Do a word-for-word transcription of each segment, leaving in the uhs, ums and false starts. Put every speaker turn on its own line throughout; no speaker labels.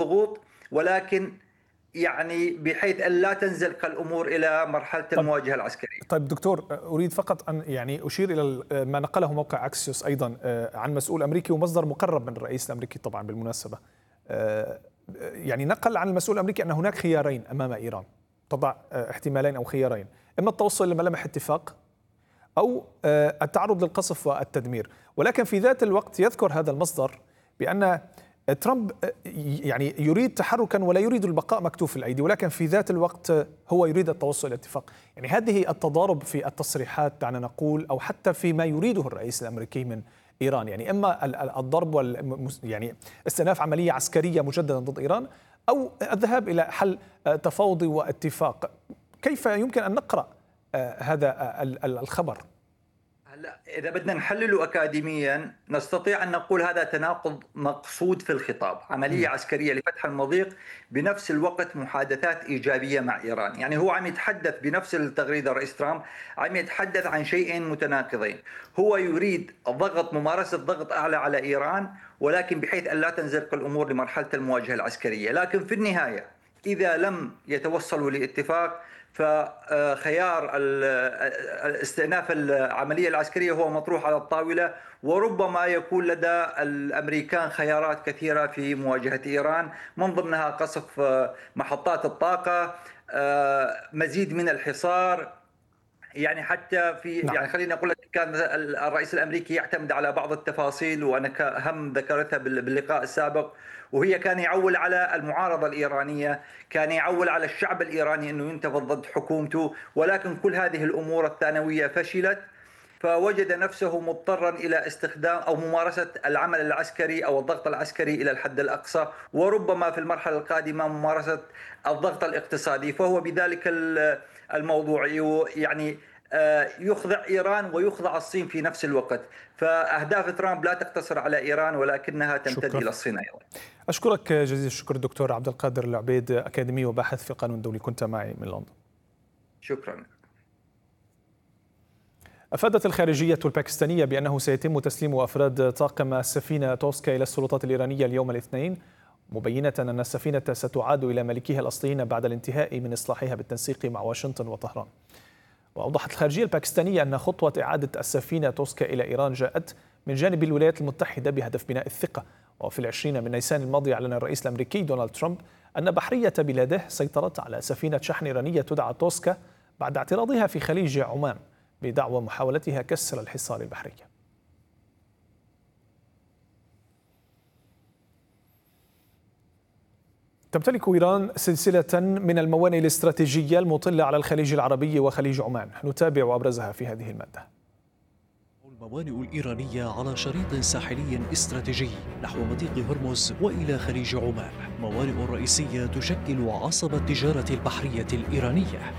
الضغوط، ولكن يعني بحيث أن لا تنزلق الأمور إلى مرحلة
طب
المواجهة العسكرية.
طيب دكتور، أريد فقط أن يعني أشير إلى ما نقله موقع أكسيوس أيضا عن مسؤول أمريكي ومصدر مقرب من الرئيس الأمريكي طبعا بالمناسبة، يعني نقل عن المسؤول الأمريكي أن هناك خيارين أمام إيران، تضع احتمالين أو خيارين، إما التوصل لملامح اتفاق أو التعرض للقصف والتدمير. ولكن في ذات الوقت يذكر هذا المصدر بأن ترامب يعني يريد تحركا ولا يريد البقاء مكتوف الأيدي، ولكن في ذات الوقت هو يريد التوصل إلى اتفاق. يعني هذه التضارب في التصريحات دعنا نقول، أو حتى فيما يريده الرئيس الأمريكي من إيران، يعني إما الضرب وال يعني استئناف عملية عسكرية مجددا ضد إيران، أو الذهاب إلى حل تفاوضي واتفاق. كيف يمكن أن نقرأ هذا الخبر؟
هلا إذا بدنا نحلله أكاديميا نستطيع أن نقول هذا تناقض مقصود في الخطاب، عملية م. عسكرية لفتح المضيق بنفس الوقت محادثات إيجابية مع إيران. يعني هو عم يتحدث بنفس التغريدة الرئيس ترامب عم يتحدث عن شيئين متناقضين. هو يريد ضغط ممارسة ضغط أعلى على إيران، ولكن بحيث أن لا تنزلق الأمور لمرحلة المواجهة العسكرية. لكن في النهاية إذا لم يتوصلوا لاتفاق فخيار الاستئناف العملية العسكرية هو مطروح على الطاولة، وربما يكون لدى الأمريكان خيارات كثيرة في مواجهة إيران، من ضمنها قصف محطات الطاقة، مزيد من الحصار. يعني حتى في نعم. يعني خليني أقول لك، كان الرئيس الأمريكي يعتمد على بعض التفاصيل، وأنا هم ذكرتها باللقاء السابق، وهي كان يعول على المعارضة الإيرانية، كان يعول على الشعب الإيراني أنه ينتفض ضد حكومته، ولكن كل هذه الأمور الثانوية فشلت، فوجد نفسه مضطرا إلى استخدام أو ممارسة العمل العسكري أو الضغط العسكري إلى الحد الأقصى، وربما في المرحلة القادمة ممارسة الضغط الاقتصادي. فهو بذلك الموضوع يعني يخضع إيران ويخضع الصين في نفس الوقت. فأهداف ترامب لا تقتصر على إيران، ولكنها تمتد شكرا. إلى الصين أيضا.
أشكرك جزيل الشكر دكتور عبد القادر العبيد، أكاديمي وباحث في القانون الدولي، كنت معي من لندن.
شكرا.
أفادت الخارجية الباكستانية بأنه سيتم تسليم أفراد طاقم السفينة توسكا إلى السلطات الإيرانية اليوم الاثنين، مبينة أن السفينة ستعاد إلى مالكيها الأصليين بعد الانتهاء من إصلاحها بالتنسيق مع واشنطن وطهران. وأوضحت الخارجية الباكستانية أن خطوة إعادة السفينة توسكا إلى إيران جاءت من جانب الولايات المتحدة بهدف بناء الثقة. وفي العشرين من نيسان الماضي أعلن الرئيس الأمريكي دونالد ترامب أن بحرية بلاده سيطرت على سفينة شحن إيرانية تدعى توسكا بعد اعتراضها في خليج عمان بدعوى محاولتها كسر الحصار البحري. تمتلك إيران سلسلة من الموانئ الاستراتيجية المطلة على الخليج العربي وخليج عمان، نتابع أبرزها في هذه المادة.
الموانئ الإيرانية على شريط ساحلي استراتيجي نحو مضيق هرمز وإلى خليج عمان، موانئ رئيسية تشكل عصب التجارة البحرية الإيرانية.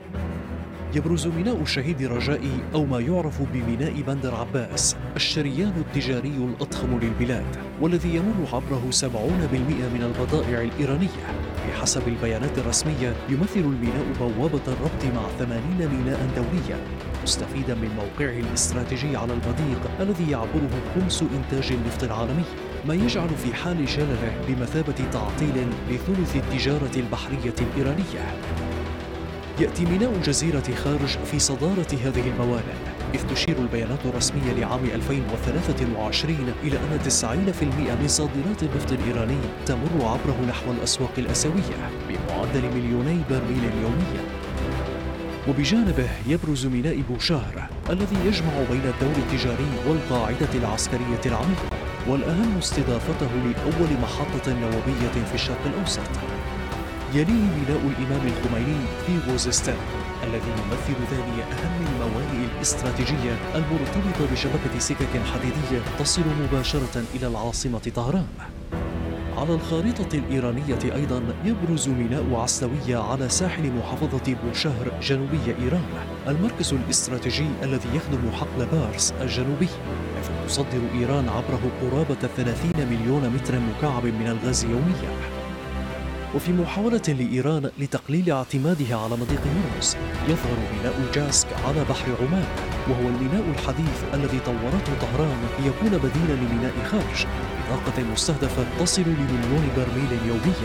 يبرز ميناء الشهيد رجائي أو ما يعرف بميناء بندر عباس الشريان التجاري الأضخم للبلاد، والذي يمر عبره سبعين بالمئة من البضائع الإيرانية. بحسب البيانات الرسمية يمثل الميناء بوابة الربط مع ثمانين ميناء دوليا، مستفيدا من موقعه الاستراتيجي على المضيق الذي يعبره خمس إنتاج النفط العالمي، ما يجعل في حال جلله بمثابة تعطيل لثلث التجارة البحرية الإيرانية. يأتي ميناء جزيرة خارج في صدارة هذه الموانئ، إذ تشير البيانات الرسمية لعام ألفين وثلاثة وعشرين إلى أن تسعين بالمئة من صادرات النفط الإيراني تمر عبره نحو الأسواق الآسيوية بمعدل مليوني برميل يوميا. وبجانبه يبرز ميناء بوشهر الذي يجمع بين الدور التجاري والقاعدة العسكرية العميقة، والأهم استضافته لأول محطة نووية في الشرق الأوسط. يليه ميناء الإمام الخميني في غوزستان الذي يمثل ثاني أهم الموانئ الاستراتيجية المرتبطة بشبكة سكك حديدية تصل مباشرة إلى العاصمة طهران. على الخارطة الإيرانية أيضا يبرز ميناء عسلوية على ساحل محافظة بوشهر جنوبي إيران، المركز الاستراتيجي الذي يخدم حقل بارس الجنوبي، حيث تصدر إيران عبره قرابة ثلاثين مليون متر مكعب من الغاز يوميا. وفي محاولة لإيران لتقليل اعتمادها على مضيق هرمز يظهر ميناء جاسك على بحر عمان، وهو الميناء الحديث الذي طورته طهران ليكون بديلا لميناء خارج بطاقة مستهدفة تصل لمليون برميل يوميا.